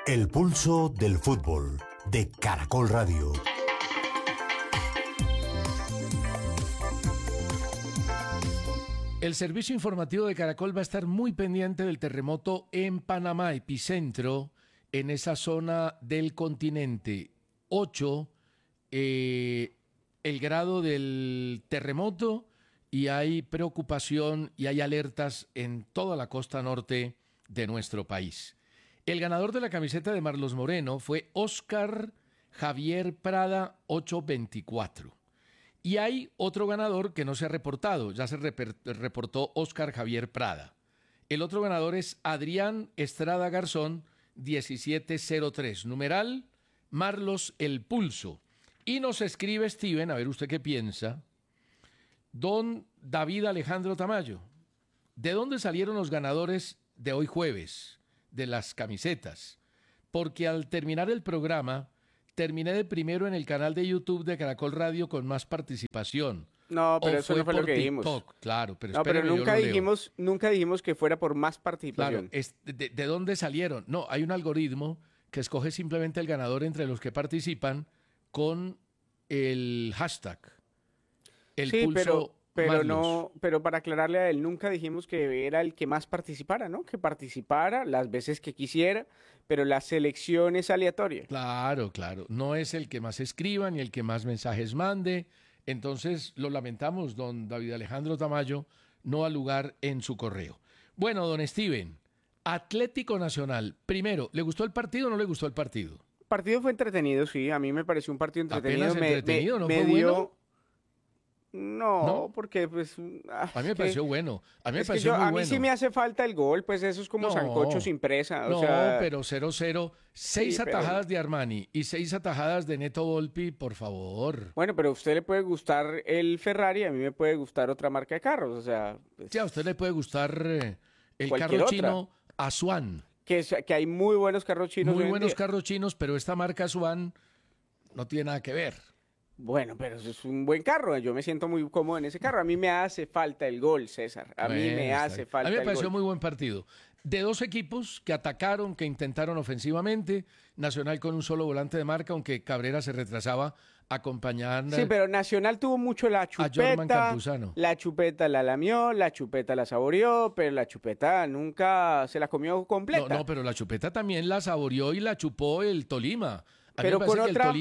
El pulso del fútbol de Caracol Radio. El servicio informativo de Caracol va a estar muy pendiente del terremoto en Panamá, epicentro en esa zona del continente. 8, el grado del terremoto, y hay preocupación y hay alertas en toda la costa norte de nuestro país. El ganador de la camiseta de Marlos Moreno fue Óscar Javier Prada 824. Y hay otro ganador que no se ha reportado, ya se reportó Óscar Javier Prada. El otro ganador es Adrián Estrada Garzón 1703, numeral Marlos El Pulso. Y nos escribe Steven, a ver usted qué piensa, don David Alejandro Tamayo. ¿De dónde salieron los ganadores de hoy jueves de las camisetas? Porque al terminar el programa terminé de primero en el canal de YouTube de Caracol Radio con más participación. No, pero eso no fue lo que TikTok. dijimos. Claro, pero no, pero espéreme, nunca dijimos que fuera por más participación. Claro, ¿de dónde salieron? No, hay un algoritmo que escoge simplemente el ganador entre los que participan con el hashtag. El sí, pulso pero no, pero para aclararle a él, nunca dijimos que era el que más participara, ¿no? Que participara las veces que quisiera, pero la selección es aleatoria. Claro, claro. No es el que más escriba ni el que más mensajes mande. Entonces, lo lamentamos, don David Alejandro Tamayo no ha lugar en su correo. Bueno, don Steven, Atlético Nacional. Primero, ¿le gustó el partido o no le gustó el partido? El partido fue entretenido, sí. A mí me pareció un partido entretenido. ¿Apenas entretenido? ¿No fue bueno? No, porque pues... A mí me pareció bueno. A mí me pareció muy bueno. A mí sí me hace falta el gol, pues eso es como sancocho sin presa. No, o sea... pero 0-0, 6 atajadas de Armani y 6 atajadas de Neto Volpi, por favor. Bueno, pero a usted le puede gustar el Ferrari, a mí me puede gustar otra marca de carros, o sea... Pues... Sí, a usted le puede gustar el carro chino Asuan. Que hay muy buenos carros chinos. Muy buenos carros chinos, pero esta marca Asuan no tiene nada que ver. Bueno, pero es un buen carro. Yo me siento muy cómodo en ese carro. A mí me hace falta el gol, César. A mí me hace falta el gol. A mí me pareció muy buen partido. De dos equipos que atacaron, que intentaron ofensivamente. Nacional con un solo volante de marca, aunque Cabrera se retrasaba acompañando. Sí, pero Nacional tuvo mucho la chupeta. La chupeta la lamió, la chupeta la saboreó, pero la chupeta nunca se la comió completa. No, pero la chupeta también la saboreó y la chupó el Tolima. Pero con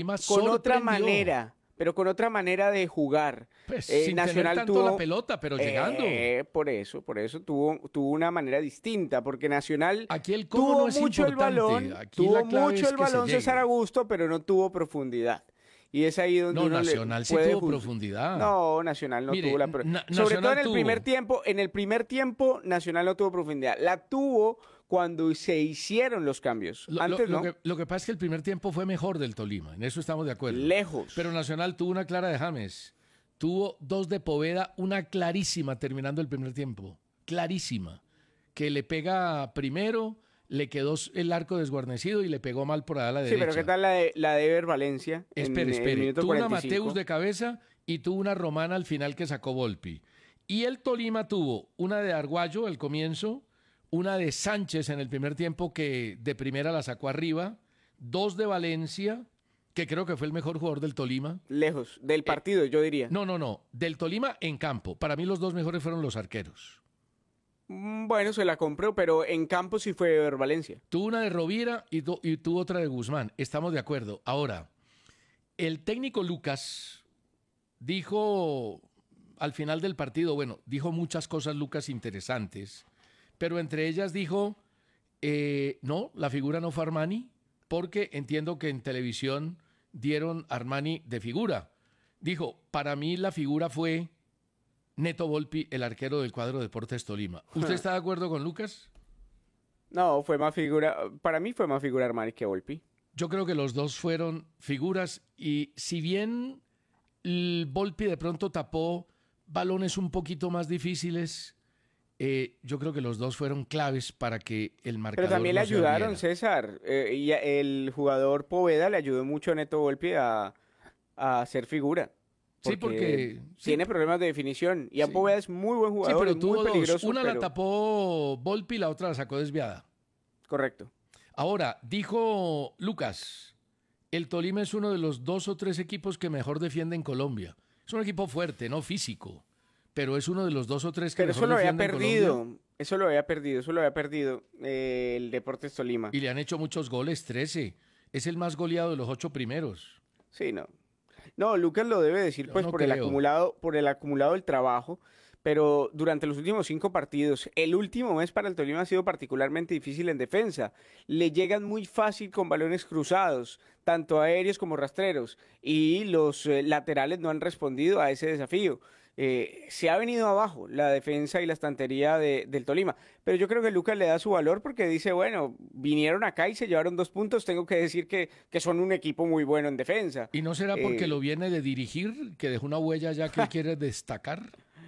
otra manera. Pero con otra manera de jugar. Pues sin Nacional tener tanto la pelota, pero llegando. Por eso tuvo una manera distinta, porque Nacional aquí el tuvo no es mucho el balón, aquí tuvo mucho es el balón César Augusto, pero no tuvo profundidad. Y es ahí donde uno Nacional sí tuvo profundidad. No, Nacional no tuvo la profundidad. Sobre todo en el primer tiempo, Nacional no tuvo profundidad. La tuvo cuando se hicieron los cambios. Antes no. Lo que pasa es que el primer tiempo fue mejor del Tolima, en eso estamos de acuerdo. Lejos. Pero Nacional tuvo una clara de James, tuvo 2 de Poveda, una clarísima terminando el primer tiempo, clarísima, que le pega primero, le quedó el arco desguarnecido y le pegó mal por allá a la derecha. Sí, pero ¿qué tal la de Ever Valencia? Espere. Tuvo una Mateus de cabeza y tuvo una Romana al final que sacó Volpi. Y el Tolima tuvo una de Arguayo al comienzo, una de Sánchez en el primer tiempo que de primera la sacó arriba, 2 de Valencia, que creo que fue el mejor jugador del Tolima. Lejos, del partido yo diría. No, del Tolima en campo. Para mí los 2 mejores fueron los arqueros. Bueno, se la compró, pero en campo sí fue Ever Valencia. Tuvo una de Rovira y tuvo otra de Guzmán. Estamos de acuerdo. Ahora, el técnico Lucas dijo al final del partido, dijo muchas cosas Lucas interesantes, pero entre ellas dijo, no, la figura no fue Armani, porque entiendo que en televisión dieron Armani de figura. Dijo, para mí la figura fue Neto Volpi, el arquero del cuadro Deportes Tolima. ¿Usted está de acuerdo con Lucas? No, fue más figura, para mí fue más figura Armani que Volpi. Yo creo que los dos fueron figuras y si bien el Volpi de pronto tapó balones un poquito más difíciles, yo creo que los dos fueron claves para que el marcador Pero también le ayudaron, abriera. César. Y el jugador Poveda le ayudó mucho a Neto Volpi a hacer figura. Porque tiene problemas de definición. Y Poveda es muy buen jugador, pero tuvo muy peligroso. Una la tapó Volpi y la otra la sacó desviada. Correcto. Ahora, dijo Lucas, el Tolima es uno de los 2 o 3 equipos que mejor defiende en Colombia. Es un equipo fuerte, no físico, pero es uno de los 2 o 3 que mejor defiende en Colombia. Eso lo había perdido el Deportes Tolima. Y le han hecho muchos goles, 13. Es el más goleado de los 8 primeros. Sí, no. No, Lucas lo debe decir pues por el acumulado del trabajo, pero durante los últimos 5 partidos, el último mes para el Tolima ha sido particularmente difícil en defensa. Le llegan muy fácil con balones cruzados, tanto aéreos como rastreros, y los laterales no han respondido a ese desafío. Se ha venido abajo la defensa y la estantería del Tolima, pero yo creo que Lucas le da su valor porque dice, bueno, vinieron acá y se llevaron 2 puntos, tengo que decir que son un equipo muy bueno en defensa. ¿Y no será porque lo viene de dirigir, que dejó una huella ya que quiere destacar?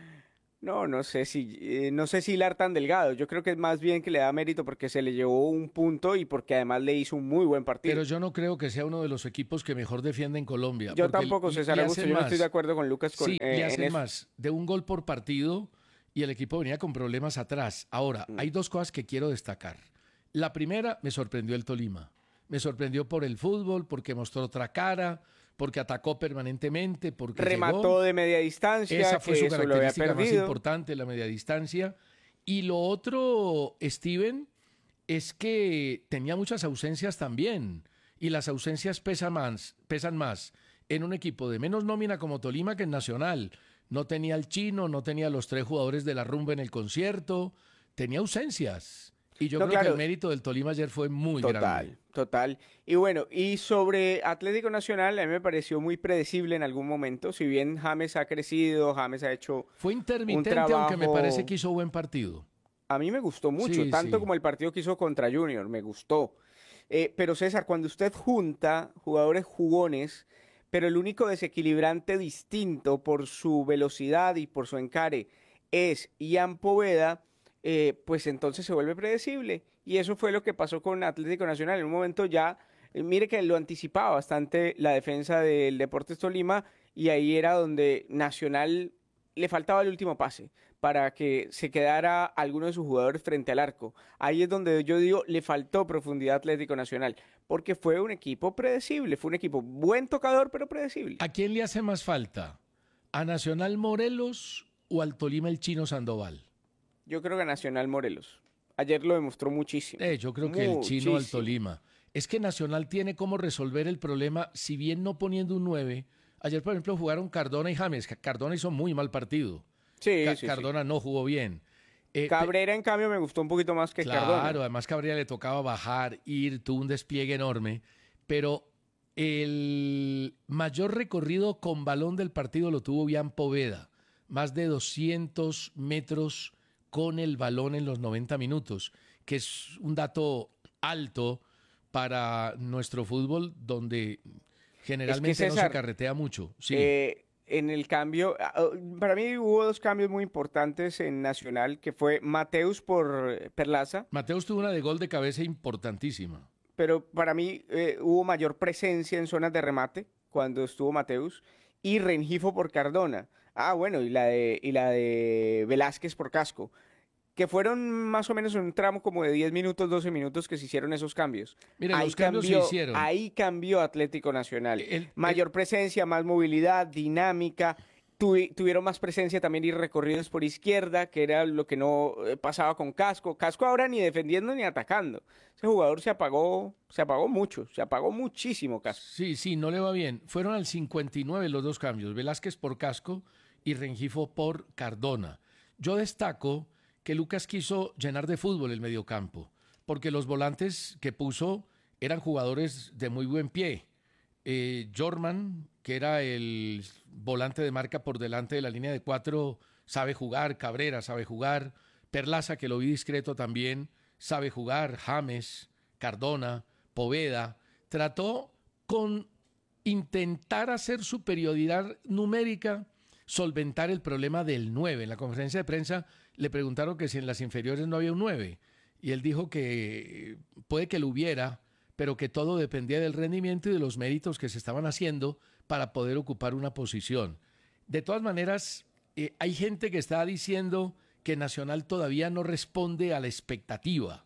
No sé si hilar tan delgado. Yo creo que es más bien que le da mérito porque se le llevó un punto y porque además le hizo un muy buen partido. Pero yo no creo que sea uno de los equipos que mejor defiende en Colombia. Yo tampoco, César Augusto, yo no estoy de acuerdo con Lucas. Sí, le hacen más de un gol por partido y el equipo venía con problemas atrás. Ahora, hay 2 cosas que quiero destacar. La primera, me sorprendió el Tolima. Me sorprendió por el fútbol, porque mostró otra cara, porque atacó permanentemente, porque remató llegó de media distancia. Esa fue su característica más importante, la media distancia. Y lo otro, Steven, es que tenía muchas ausencias también. Y las ausencias pesan más en un equipo de menos nómina como Tolima que en Nacional. No tenía el Chino, no tenía los 3 jugadores de la rumba en el concierto. Tenía ausencias. Y yo creo que el mérito del Tolima ayer fue muy grande. Total. Y bueno, y sobre Atlético Nacional, a mí me pareció muy predecible en algún momento. Si bien James ha crecido, James ha hecho fue intermitente, un trabajo, aunque me parece que hizo buen partido. A mí me gustó mucho, tanto como el partido que hizo contra Junior, me gustó. Pero César, cuando usted junta jugadores jugones, pero el único desequilibrante distinto por su velocidad y por su encare es Ian Poveda, pues entonces se vuelve predecible. Y eso fue lo que pasó con Atlético Nacional. En un momento ya, mire que lo anticipaba bastante la defensa del Deportes Tolima y ahí era donde Nacional le faltaba el último pase para que se quedara alguno de sus jugadores frente al arco. Ahí es donde yo digo, le faltó profundidad a Atlético Nacional, porque fue un equipo predecible, fue un equipo buen tocador, pero predecible. ¿A quién le hace más falta? ¿A Nacional Morelos o al Tolima el Chino Sandoval? Yo creo que Nacional Morelos. Ayer lo demostró muchísimo. Yo creo que el Chino al Tolima. Es que Nacional tiene cómo resolver el problema, si bien no poniendo un 9. Ayer, por ejemplo, jugaron Cardona y James. Cardona hizo muy mal partido. Cardona no jugó bien. Cabrera, en cambio, me gustó un poquito más que Cardona. Claro, además Cabrera le tocaba bajar, tuvo un despliegue enorme. Pero el mayor recorrido con balón del partido lo tuvo Ian Poveda. Más de 200 metros con el balón en los 90 minutos, que es un dato alto para nuestro fútbol, donde generalmente no se carretea mucho. Sí. En el cambio, para mí hubo 2 cambios muy importantes en Nacional, que fue Mateus por Perlaza. Mateus tuvo una de gol de cabeza importantísima. Pero para mí hubo mayor presencia en zonas de remate cuando estuvo Mateus, y Rengifo por Cardona. Bueno, y la de Velázquez por Casco, que fueron más o menos un tramo como de 10 minutos, 12 minutos que se hicieron esos cambios. Mira, los cambios se hicieron. Ahí cambió Atlético Nacional. Mayor presencia, más movilidad, dinámica. Tuvieron más presencia también y recorridos por izquierda, que era lo que no pasaba con Casco. Casco ahora ni defendiendo ni atacando. Ese jugador se apagó mucho, se apagó muchísimo Casco. Sí, no le va bien. Fueron al 59 los 2 cambios, Velázquez por Casco y Rengifo por Cardona. Yo destaco que Lucas quiso llenar de fútbol el mediocampo, porque los volantes que puso eran jugadores de muy buen pie. Jorman, que era el volante de marca por delante de la línea de 4, sabe jugar. Cabrera sabe jugar. Perlaza, que lo vi discreto también, sabe jugar. James, Cardona, Poveda. Trató con intentar hacer superioridad numérica, solventar el problema del 9. En la conferencia de prensa le preguntaron que si en las inferiores no había un 9. Y él dijo que puede que lo hubiera, pero que todo dependía del rendimiento y de los méritos que se estaban haciendo para poder ocupar una posición. De todas maneras, hay gente que está diciendo que Nacional todavía no responde a la expectativa,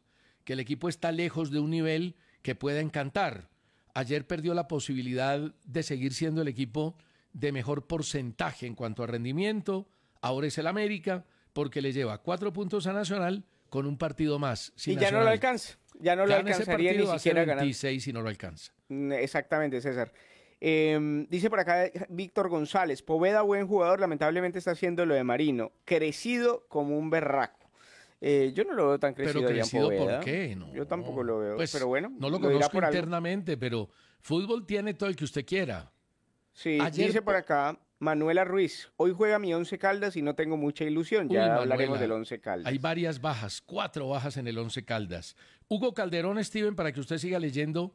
que el equipo está lejos de un nivel que pueda encantar. Ayer perdió la posibilidad de seguir siendo el equipo de mejor porcentaje en cuanto a rendimiento. Ahora es el América, porque le lleva 4 puntos a Nacional con un partido más. Y ya no lo alcanza. Ya no lo alcanzaría ni siquiera a ganar. 26 y no lo alcanza. Exactamente, César. Dice por acá Víctor González, Poveda, buen jugador, lamentablemente está haciendo lo de Marino, crecido como un berraco. Yo no lo veo tan crecido. Pero crecido, Poveda. ¿por qué? No. Yo tampoco lo veo, Pues, pero bueno. No lo conozco internamente, pero fútbol tiene todo el que usted quiera. Sí, dice por acá Manuela Ruiz, hoy juega mi Once Caldas y no tengo mucha ilusión. Ya hablaremos del Once Caldas. Hay varias bajas, 4 bajas en el Once Caldas. Hugo Calderón, Steven, para que usted siga leyendo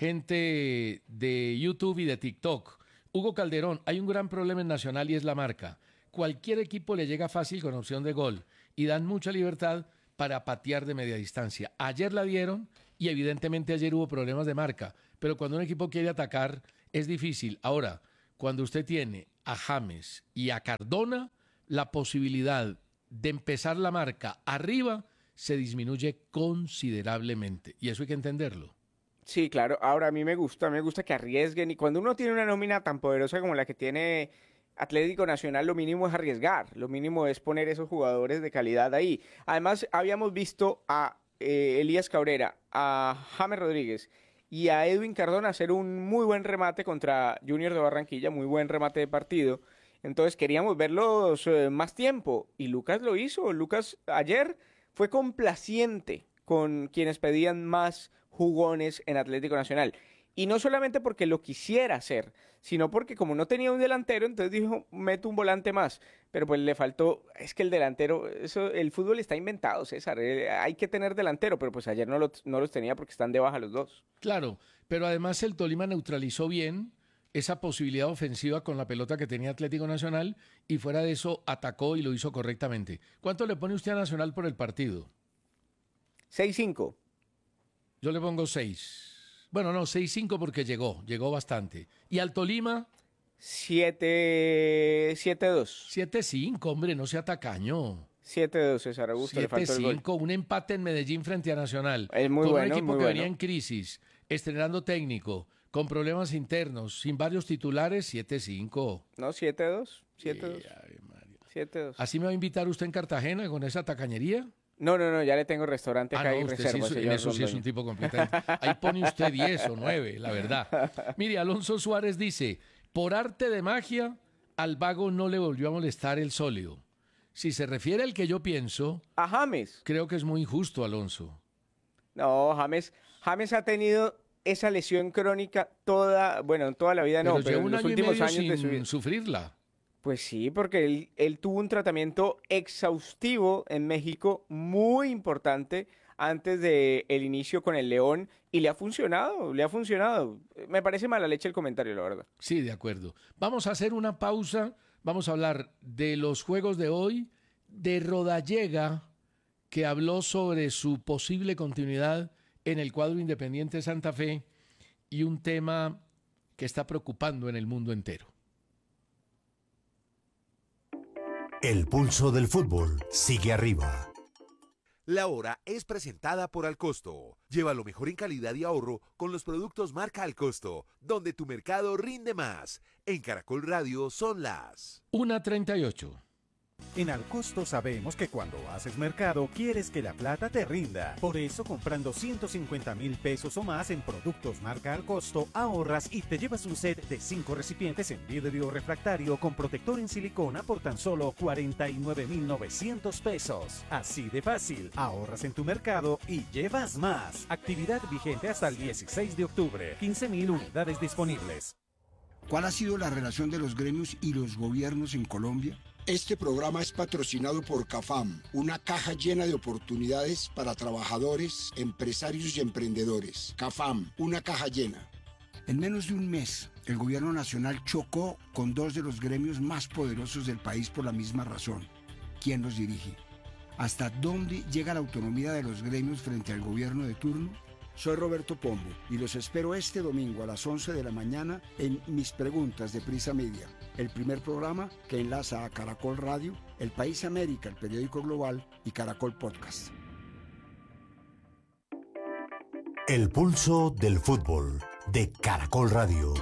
gente de YouTube y de TikTok. Hugo Calderón, hay un gran problema en Nacional y es la marca. Cualquier equipo le llega fácil con opción de gol y dan mucha libertad para patear de media distancia. Ayer la dieron y evidentemente ayer hubo problemas de marca, pero cuando un equipo quiere atacar es difícil. Ahora, cuando usted tiene a James y a Cardona, la posibilidad de empezar la marca arriba se disminuye considerablemente y eso hay que entenderlo. Sí, claro. Ahora a mí me gusta que arriesguen y cuando uno tiene una nómina tan poderosa como la que tiene Atlético Nacional, lo mínimo es arriesgar, lo mínimo es poner esos jugadores de calidad ahí. Además, habíamos visto a Elías Cabrera, a James Rodríguez y a Edwin Cardona hacer un muy buen remate contra Junior de Barranquilla, muy buen remate de partido. Entonces queríamos verlos más tiempo y Lucas lo hizo. Lucas ayer fue complaciente con quienes pedían más jugones en Atlético Nacional. Y no solamente porque lo quisiera hacer, sino porque como no tenía un delantero, entonces dijo, meto un volante más. Pero pues le faltó, es que el delantero, el fútbol está inventado, César, hay que tener delantero, pero pues ayer no los tenía porque están de baja los dos. Claro, pero además el Tolima neutralizó bien esa posibilidad ofensiva con la pelota que tenía Atlético Nacional y fuera de eso atacó y lo hizo correctamente. ¿Cuánto le pone usted a Nacional por el partido? 6-5. Yo le pongo 6. Bueno, no, 6-5 porque llegó bastante. ¿Y al Tolima? 7-2. 7-5, hombre, no sea tacaño. 7-2, César Augusto, le faltó el gol. 7-5, un empate en Medellín frente a Nacional. Es muy con bueno, un equipo muy que bueno. venía en crisis, estrenando técnico, con problemas internos, sin varios titulares, 7-5. No, 7-2. 7-2. 7-2. ¿Así me va a invitar usted en Cartagena con esa tacañería? No, ya le tengo restaurante acá y reserva. Sí, en eso sí es un tipo completamente. Ahí pone usted 10 o 9, la verdad. Mire, Alonso Suárez dice, por arte de magia, al vago no le volvió a molestar el sólido. Si se refiere al que yo pienso... A James. Creo que es muy injusto, Alonso. No, James ha tenido esa lesión crónica toda la vida, pero no, pero en los últimos años de su vida. Sufrirla. Pues sí, porque él tuvo un tratamiento exhaustivo en México, muy importante, antes del inicio con el León, y le ha funcionado. Me parece mala leche el comentario, la verdad. Sí, de acuerdo. Vamos a hacer una pausa, vamos a hablar de los juegos de hoy, de Rodallega, que habló sobre su posible continuidad en el cuadro Independiente Santa Fe, y un tema que está preocupando en el mundo entero. El pulso del fútbol sigue arriba. La hora es presentada por Alcosto. Lleva lo mejor en calidad y ahorro con los productos marca Alcosto, donde tu mercado rinde más. En Caracol Radio son las 1:38. En Alcosto sabemos que cuando haces mercado quieres que la plata te rinda. Por eso comprando 150.000 pesos o más en productos marca Alcosto ahorras y te llevas un set de 5 recipientes en vidrio refractario con protector en silicona por tan solo 49.900 pesos. Así de fácil, ahorras en tu mercado y llevas más. Actividad vigente hasta el 16 de octubre. 15.000 unidades disponibles. ¿Cuál ha sido la relación de los gremios y los gobiernos en Colombia? Este programa es patrocinado por CAFAM, una caja llena de oportunidades para trabajadores, empresarios y emprendedores. CAFAM, una caja llena. En menos de un mes, el gobierno nacional chocó con dos de los gremios más poderosos del país por la misma razón. ¿Quién los dirige? ¿Hasta dónde llega la autonomía de los gremios frente al gobierno de turno? Soy Roberto Pombo y los espero este domingo a las 11 de la mañana en Mis Preguntas de Prisa Media, el primer programa que enlaza a Caracol Radio, El País América, el periódico global, y Caracol Podcast. El pulso del fútbol de Caracol Radio.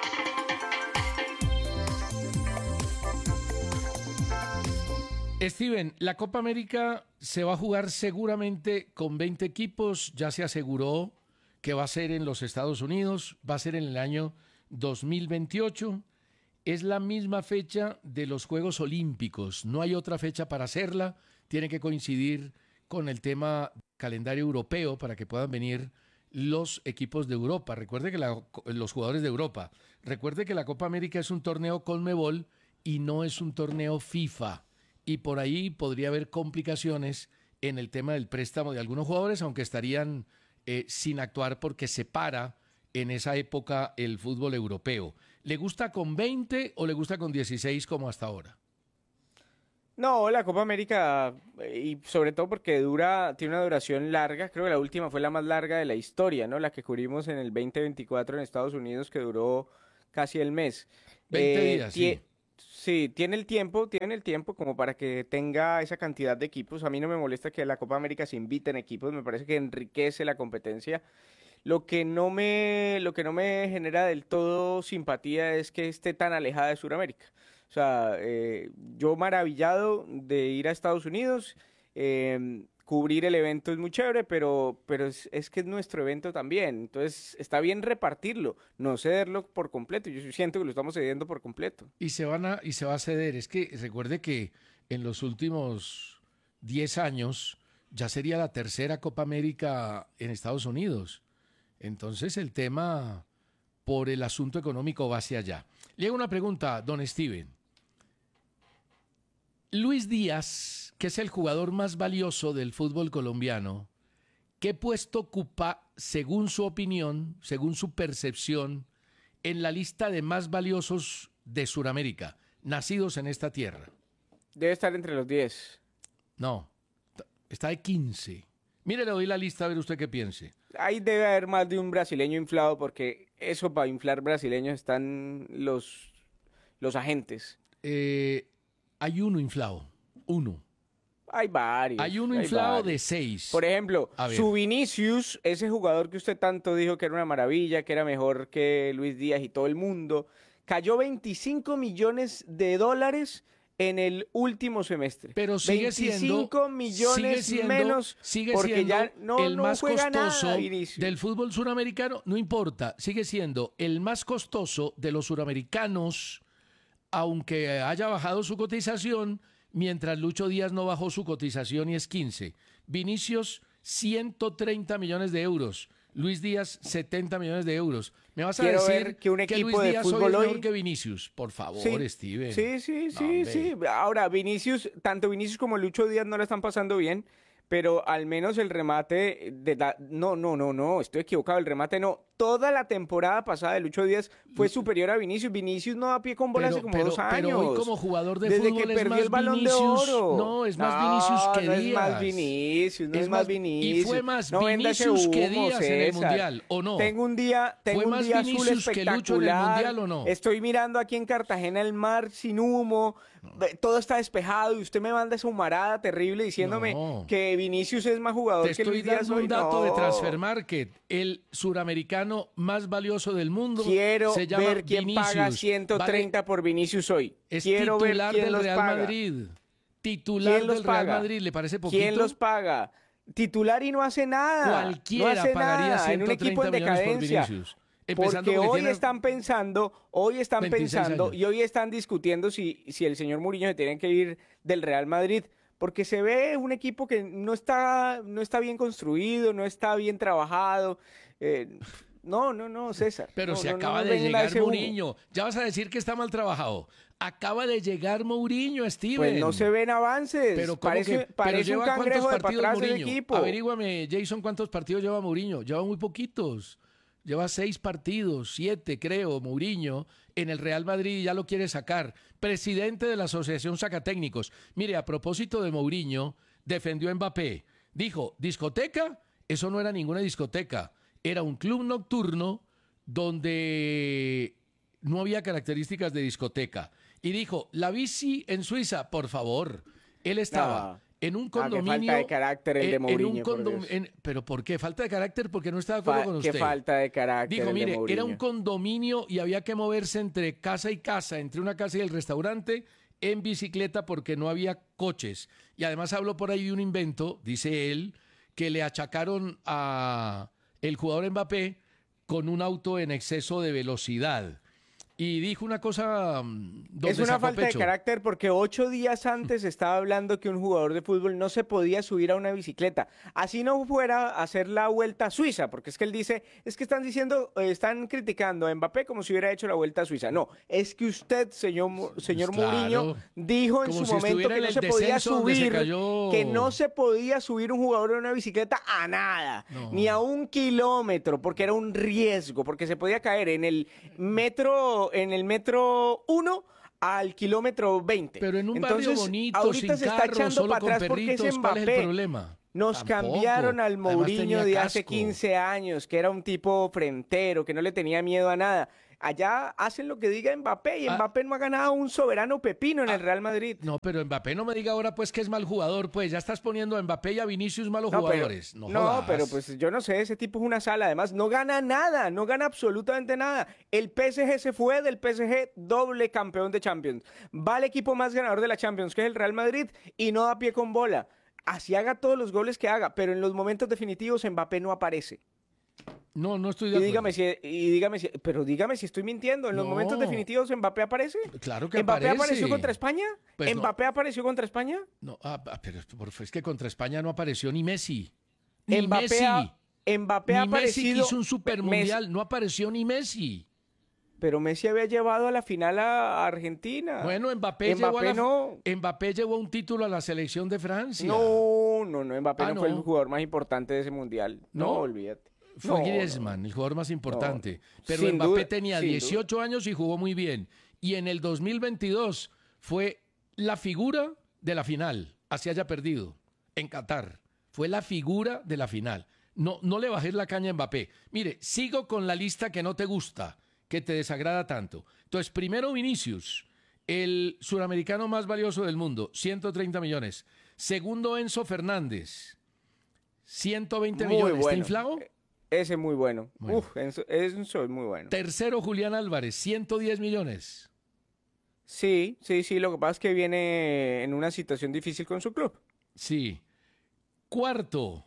Steven, la Copa América se va a jugar seguramente con 20 equipos, ya se aseguró que va a ser en los Estados Unidos, va a ser en el año 2028, es la misma fecha de los Juegos Olímpicos, no hay otra fecha para hacerla, tiene que coincidir con el tema calendario europeo para que puedan venir los equipos de Europa. Recuerde que los jugadores de Europa, recuerde que la Copa América es un torneo Conmebol y no es un torneo FIFA. Y por ahí podría haber complicaciones en el tema del préstamo de algunos jugadores, aunque estarían sin actuar porque se para en esa época el fútbol europeo. ¿Le gusta con 20 o le gusta con 16 como hasta ahora? No, la Copa América, y sobre todo porque tiene una duración larga, creo que la última fue la más larga de la historia, ¿no? La que cubrimos en el 2024 en Estados Unidos, que duró casi el mes. 20 días, sí. Sí, tiene el tiempo como para que tenga esa cantidad de equipos. A mí no me molesta que a la Copa América se inviten equipos, me parece que enriquece la competencia. Lo que no me genera del todo simpatía es que esté tan alejada de Sudamérica. O sea, yo maravillado de ir a Estados Unidos, cubrir el evento es muy chévere, pero es que es nuestro evento también. Entonces está bien repartirlo, no cederlo por completo. Yo siento que lo estamos cediendo por completo. Y se va a ceder. Es que recuerde que en los últimos 10 años ya sería la tercera Copa América en Estados Unidos. Entonces el tema por el asunto económico va hacia allá. Le hago una pregunta, don Steven. Luis Díaz, que es el jugador más valioso del fútbol colombiano, ¿qué puesto ocupa, según su opinión, según su percepción, en la lista de más valiosos de Sudamérica, nacidos en esta tierra? Debe estar entre los 10. No, está de 15. Mire, le doy la lista a ver usted qué piense. Ahí debe haber más de un brasileño inflado, porque eso para inflar brasileños están los agentes. Hay uno inflado, uno. Hay varios. Hay uno inflado de 6. Por ejemplo, su Vinicius, ese jugador que usted tanto dijo que era una maravilla, que era mejor que Luis Díaz y todo el mundo, cayó $25 millones en el último semestre. Pero sigue 25 millones menos, porque siendo ya el más juega costoso nada, Vinicius. del fútbol suramericano, no importa, sigue siendo el más costoso de los suramericanos, aunque haya bajado su cotización, mientras Lucho Díaz no bajó su cotización y es 15. Vinicius, 130 millones de euros. Luis Díaz, 70 millones de euros. ¿Me vas a decir que un equipo Luis de Díaz fútbol hoy es hoy mejor que Vinicius? Por favor, sí, Steven. Sí. Ahora, tanto Vinicius como Lucho Díaz no la están pasando bien, pero al menos el remate no, estoy equivocado, el remate no. Toda la temporada pasada de Lucho Díaz fue superior a Vinicius. Vinicius no da pie con bola hace como 2 años. Pero hoy como jugador de desde fútbol que es perdió más el Balón Vinicius. de Oro. No, es más Vinicius que Díaz. No es más Vinicius. Y fue más no Vinicius que humo, Díaz en el Mundial, ¿o no? Tengo un día azul Vinicius que Lucho en el Mundial, ¿o no? Estoy mirando aquí en Cartagena el mar sin humo. Todo está despejado y usted me manda esa humarada terrible diciéndome que Vinicius es más jugador que Luis Díaz. Te estoy dando un dato de Transfermarket. El suramericano más valioso del mundo se llama ver quién Vinicius. paga 130 por Vinicius hoy. Es Quiero titular ver quién del los Real paga. Madrid. Titular del Real Madrid, ¿le parece poquito? ¿Quién los paga? Titular y no hace nada. Cualquiera no hace pagaría nada 130 en un equipo en decadencia. Por Vinicius. Porque hoy están pensando años. y hoy están discutiendo si el señor Mourinho se tiene que ir del Real Madrid, porque se ve un equipo que no está bien construido, no está bien trabajado. No, César. Pero se acaba de llegar Mourinho. Ya vas a decir que está mal trabajado. Acaba de llegar Mourinho, Steven. Pues no se ven avances. Pero parece un cangrejo de para atrás del equipo. Averíguame, Jason, ¿cuántos partidos lleva Mourinho? Lleva muy poquitos. Lleva 6 partidos, 7 creo, Mourinho, en el Real Madrid y ya lo quiere sacar. Presidente de la Asociación Sacatécnicos. Mire, a propósito de Mourinho, defendió a Mbappé. Dijo, ¿discoteca? Eso no era ninguna discoteca. Era un club nocturno donde no había características de discoteca. Y dijo, la bici en Suiza, por favor. Él estaba en un Qué condominio... falta de carácter el de Mourinho, ¿Pero por qué? ¿Falta de carácter? Porque no está de acuerdo con usted. Qué falta de carácter Dijo, el de mire, Mourinho. era un condominio y había que moverse entre casa y casa, entre una casa y el restaurante, en bicicleta porque no había coches. Y además habló por ahí de un invento, dice él, que le achacaron a el jugador Mbappé con un auto en exceso de velocidad. Y dijo una cosa donde es una falta pecho. de carácter porque 8 días antes estaba hablando que un jugador de fútbol no se podía subir a una bicicleta. Así no fuera a hacer la Vuelta a Suiza, porque es que él dice, es que están criticando a Mbappé como si hubiera hecho la Vuelta a Suiza. No, es que usted, señor Claro. Mourinho, dijo en Como su si momento estuviera que en no el se podía descenso donde se subir, cayó. que no se podía subir un jugador en una bicicleta a nada, ni a 1 kilómetro, porque era un riesgo, porque se podía caer en el metro 1 al kilómetro 20. Pero en un Entonces, barrio bonito, ahorita sin se está carro, echando solo para con atrás porque es perritos, ¿cuál es el Mbappé. problema? Nos Tampoco. cambiaron al Además Mourinho tenía de hace casco. 15 años, que era un tipo frentero, que no le tenía miedo a nada. Allá hacen lo que diga Mbappé y Mbappé no ha ganado un soberano pepino en el Real Madrid. No, pero Mbappé no me diga ahora pues que es mal jugador, pues ya estás poniendo a Mbappé y a Vinicius malos No, jugadores. Pero, no jodas. pero pues yo no sé, ese tipo es una sala. Además, no gana nada, no gana absolutamente nada. El PSG se fue del PSG doble campeón de Champions. Va al equipo más ganador de la Champions, que es el Real Madrid, y no da pie con bola. Así haga todos los goles que haga, pero en los momentos definitivos Mbappé no aparece. No estoy de acuerdo. Dígame si estoy mintiendo. ¿En los momentos definitivos Mbappé aparece? Claro que ¿Mbappé aparece. apareció contra España? Pues no. ¿Mbappé apareció contra España? No, pero es que contra España no apareció ni Messi. Ni Mbappé Messi. Mbappé ni ha Messi aparecido. que hizo un supermundial. No apareció ni Messi. Pero Messi había llevado a la final a Argentina. Bueno, Mbappé llevó un título a la selección de Francia. No, Mbappé no fue el no. jugador más importante de ese mundial. No, olvídate. Fue Griezmann, el jugador más importante. Pero Sin Mbappé duda, tenía sin 18 años y jugó muy bien. Y en el 2022 fue la figura de la final, así haya perdido, en Qatar. Fue la figura de la final. No le bajé la caña a Mbappé. Mire, sigo con la lista que no te gusta, que te desagrada tanto. Entonces, primero Vinicius, el suramericano más valioso del mundo, 130 millones. Segundo, Enzo Fernández, 120 Muy millones. ¿Está bueno. inflado? Ese es muy bueno. Bueno. Enzo es muy bueno. Tercero, Julián Álvarez, 110 millones. Sí. Lo que pasa es que viene en una situación difícil con su club. Sí. Cuarto,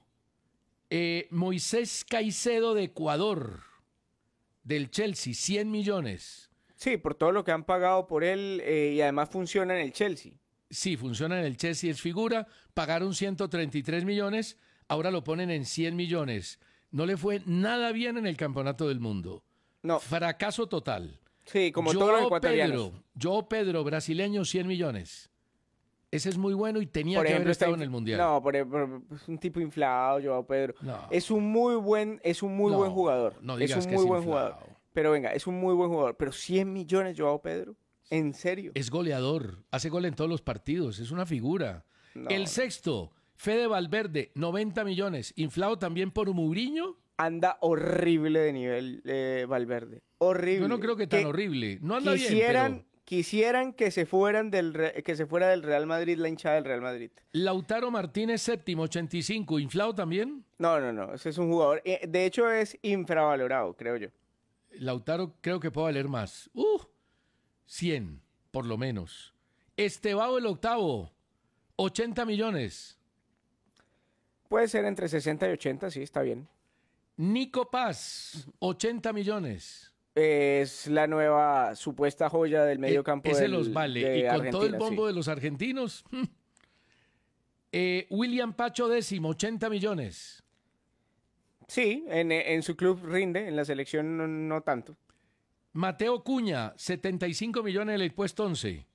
Moisés Caicedo de Ecuador, del Chelsea, 100 millones. Sí, por todo lo que han pagado por él y además funciona en el Chelsea. Sí, funciona en el Chelsea, es figura. Pagaron 133 millones, ahora lo ponen en 100 millones. No le fue nada bien en el Campeonato del Mundo. No. Fracaso total. Sí, como todos los ecuatorianos. Joao Pedro, brasileño, 100 millones. Ese es muy bueno y tenía que haber estado en el Mundial. No, es un tipo inflado, Joao Pedro. No. Es un muy buen jugador. No digas es un que muy es buen inflado. jugador. Pero venga, es un muy buen jugador. Pero 100 millones, Joao Pedro. ¿En serio? Es goleador, hace gol en todos los partidos, es una figura. No, El sexto, Fede Valverde, 90 millones, inflado también por Mourinho. Anda horrible de nivel Valverde. Horrible. Yo no creo que tan horrible. No anda bien, pero... Quisieran que se fuera del Real Madrid, la hinchada del Real Madrid. Lautaro Martínez, séptimo, 85, inflado también. No. Ese es un jugador. De hecho, es infravalorado, creo yo. Lautaro creo que puede valer más. 100, por lo menos. Estevao, el octavo, 80 millones. Puede ser entre 60 y 80, sí, está bien. Nico Paz, 80 millones. Es la nueva supuesta joya del medio campo ese los vale. de Y con Argentina, todo el bombo sí. de los argentinos. William Pacho décimo, 80 millones. Sí, en su club rinde, en la selección no tanto. Mateo Cuña, 75 millones el puesto 11.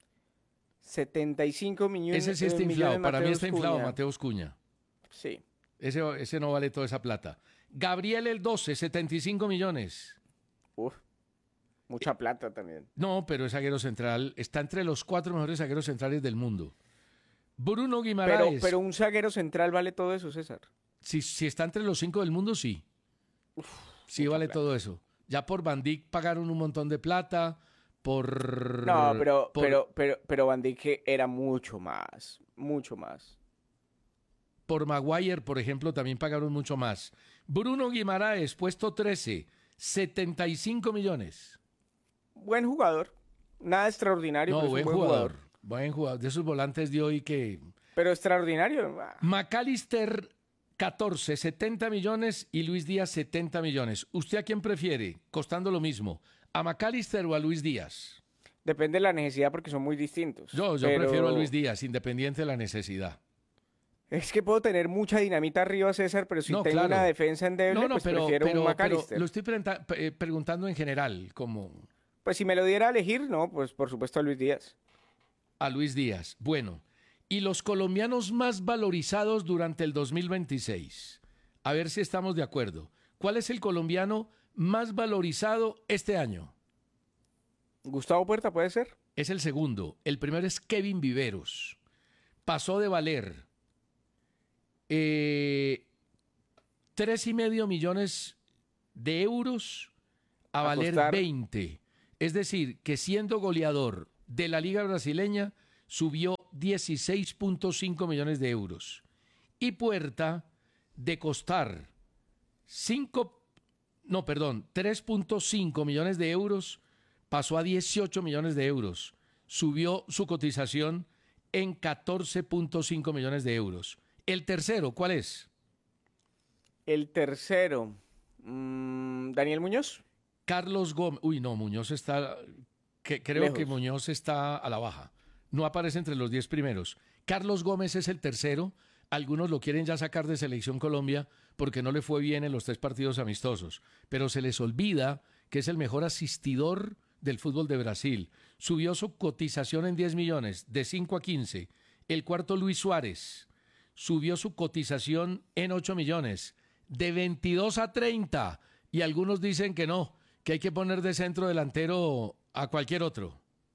75 millones. Ese sí está inflado. Para mí Mateus está inflado Cunha. Mateus Cuña. Sí. Ese no vale toda esa plata. Gabriel el 12, 75 millones. Uf, mucha plata también. No, pero es zaguero central. Está entre los 4 mejores zagueros centrales del mundo. Bruno Guimaraes. Pero un zaguero central vale todo eso, César. Si está entre los 5 del mundo, sí. Sí vale plata. todo eso. Ya por Van Dijk pagaron un montón de plata. No, pero Van Dijk era mucho más. Mucho más. Por Maguire, por ejemplo, también pagaron mucho más. Bruno Guimaraes, puesto 13, 75 millones. Buen jugador. Nada extraordinario, No, pero es un buen jugador. Buen jugador. De esos volantes de hoy que... Pero extraordinario. McAllister, 14, 70 millones y Luis Díaz, 70 millones. ¿Usted a quién prefiere, costando lo mismo? ¿A McAllister o a Luis Díaz? Depende de la necesidad porque son muy distintos. Yo prefiero a Luis Díaz, independiente de la necesidad. Es que puedo tener mucha dinamita arriba, César, pero si tengo una defensa endeble, pues prefiero un McAllister. Pero lo estoy preguntando en general, como... Pues si me lo diera a elegir, no, pues por supuesto a Luis Díaz. A Luis Díaz. Bueno, y los colombianos más valorizados durante el 2026. A ver si estamos de acuerdo. ¿Cuál es el colombiano más valorizado este año? Gustavo Puerta, ¿puede ser? Es el segundo. El primero es Kevin Viveros. Pasó de valer 3,5 millones de euros a valer 20. Es decir, que siendo goleador de la Liga Brasileña, subió 16,5 millones de euros. Y Puerta, de costar 3,5 millones de euros, pasó a 18 millones de euros. Subió su cotización en 14,5 millones de euros. El tercero, ¿cuál es? El tercero, Daniel Muñoz. Carlos Gómez. Uy, no, Muñoz está... creo lejos. Que Muñoz está a la baja. No aparece entre los 10 primeros. Carlos Gómez es el tercero. Algunos lo quieren ya sacar de Selección Colombia porque no le fue bien en los 3 partidos amistosos. Pero se les olvida que es el mejor asistidor del fútbol de Brasil. Subió su cotización en 10 millones, de 5 a 15. El cuarto, Luis Suárez, subió su cotización en 8 millones, de 22 a 30. Y algunos dicen que no, que hay que poner de centro delantero a cualquier otro.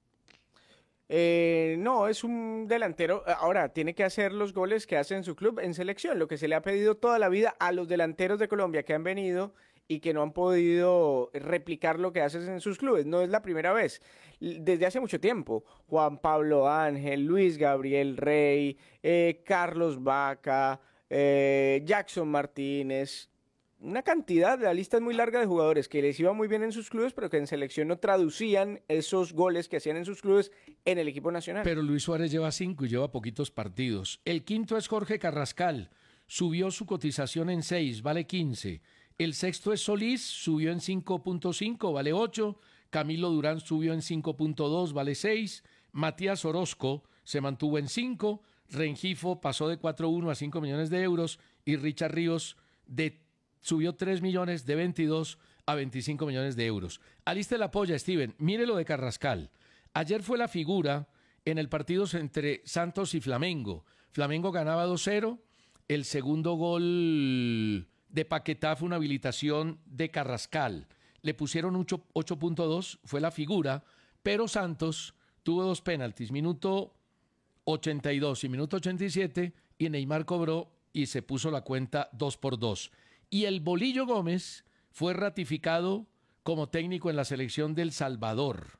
No, es un delantero. Ahora, tiene que hacer los goles que hace en su club en selección, lo que se le ha pedido toda la vida a los delanteros de Colombia que han venido y que no han podido replicar lo que haces en sus clubes. No es la primera vez. Desde hace mucho tiempo, Juan Pablo Ángel, Luis Gabriel Rey, Carlos Vaca, Jackson Martínez, una cantidad, la lista es muy larga de jugadores que les iba muy bien en sus clubes, pero que en selección no traducían esos goles que hacían en sus clubes en el equipo nacional. Pero Luis Suárez lleva 5 y lleva poquitos partidos. El quinto es Jorge Carrascal, subió su cotización en 6, vale 15. El sexto es Solís, subió en 5,5, vale 8. Camilo Durán subió en 5,2, vale 6. Matías Orozco se mantuvo en 5. Rengifo pasó de 4,1 a 5 millones de euros. Y Richard Ríos subió 3 millones, de 22 a 25 millones de euros. Aliste la polla, Steven. Mire lo de Carrascal. Ayer fue la figura en el partido entre Santos y Flamengo. Flamengo ganaba 2-0. El segundo gol de Paquetá fue una habilitación de Carrascal. Le pusieron 8,2, fue la figura, pero Santos tuvo 2 penaltis, minuto 82 y minuto 87, y Neymar cobró y se puso la cuenta 2-2. Y el Bolillo Gómez fue ratificado como técnico en la selección del Salvador.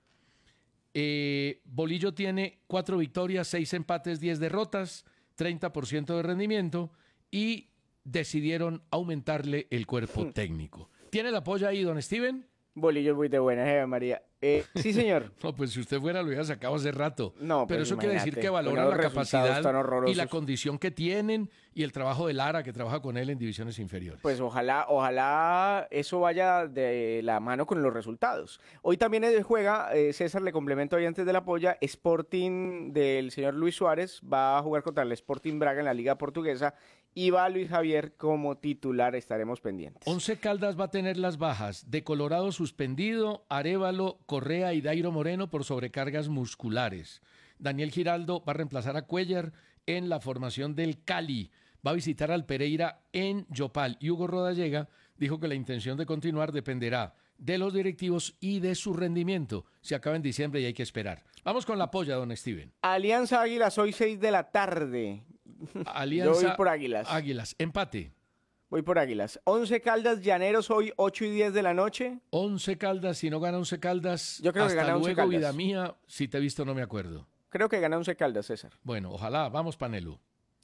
Bolillo tiene 4 victorias, 6 empates, 10 derrotas, 30% de rendimiento, y decidieron aumentarle el cuerpo técnico. ¿Tiene el apoyo ahí, don Steven? Bolillo muy de buena, María. Sí, señor. No, pues si usted fuera lo hubiera sacado hace rato. No, pero eso quiere decir que valora la capacidad y la condición que tienen y el trabajo de Lara, que trabaja con él en divisiones inferiores. Pues ojalá eso vaya de la mano con los resultados. Hoy también juega, César, le complemento ahí antes de la polla, Sporting del señor Luis Suárez va a jugar contra el Sporting Braga en la Liga Portuguesa y va Luis Javier como titular, estaremos pendientes. 11 Caldas va a tener las bajas de Colorado suspendido, Arévalo, Correa y Dairo Moreno por sobrecargas musculares. Daniel Giraldo va a reemplazar a Cuellar en la formación del Cali. Va a visitar al Pereira en Yopal. Y Hugo Rodallega dijo que la intención de continuar dependerá de los directivos y de su rendimiento. Se acaba en diciembre y hay que esperar. Vamos con la polla, don Steven. Alianza Águilas, hoy 6 de la tarde. Alianza, yo voy por Águilas. Águilas, empate. Voy por Águilas. 11 Caldas Llaneros hoy 8 y 10 de la noche. 11 Caldas, si no gana 11 Caldas, yo creo hasta que gana 11 luego, Caldas. Vida mía, si te he visto no me acuerdo. Creo que gana 11 Caldas, César. Bueno, ojalá, vamos Panelu.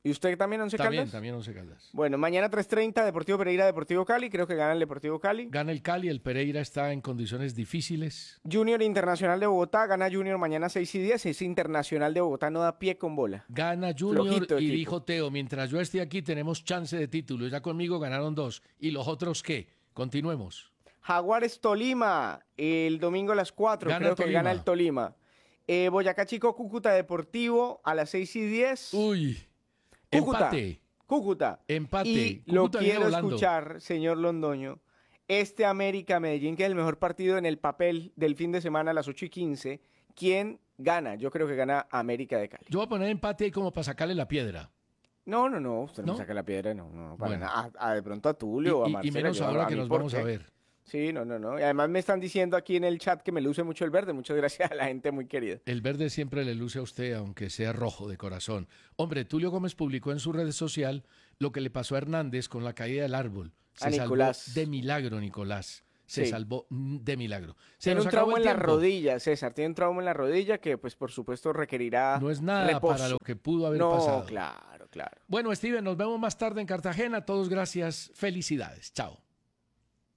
¿Y usted también, Once Caldas? También Once Caldas. Bueno, mañana 3:30, Deportivo Pereira, Deportivo Cali. Creo que gana el Deportivo Cali. Gana el Cali, el Pereira está en condiciones difíciles. Junior Internacional de Bogotá, gana Junior mañana 6:10. Ese Internacional de Bogotá no da pie con bola. Gana Junior Flojito y equipo. dijo Teo, mientras yo esté aquí tenemos chance de título. Ya conmigo ganaron 2. ¿Y los otros qué? Continuemos. Jaguares Tolima, el domingo a las 4. Gana Creo que Tolima. gana el Tolima. Boyacá Chico, Cúcuta Deportivo a las 6:10. Uy, Cúcuta. Empate. Y Cúcuta lo viene quiero volando. escuchar, señor Londoño. Este América Medellín, que es el mejor partido en el papel del fin de semana a las 8:15. ¿Quién gana? Yo creo que gana América de Cali. Yo voy a poner empate ahí como para sacarle la piedra. No. Usted no ¿No? saca la piedra, no. Para Bueno. nada. De pronto a Tulio o a Marcela. Y menos yo, ahora a que mí, nos ¿por vamos qué? a ver. Sí, no. Y además me están diciendo aquí en el chat que me luce mucho el verde. Muchas gracias a la gente muy querida. El verde siempre le luce a usted, aunque sea rojo de corazón. Hombre, Tulio Gómez publicó en su red social lo que le pasó a Hernández con la caída del árbol. Se A Nicolás. salvó de milagro, Nicolás. Se Sí. salvó de milagro. Se Tiene nos un acabó trauma el en la tiempo. rodilla, César. Tiene un trauma en la rodilla que, pues, por supuesto, requerirá No es nada reposo. para lo que pudo haber No, pasado. claro. Bueno, Steven, nos vemos más tarde en Cartagena. Todos gracias. Felicidades. Chao.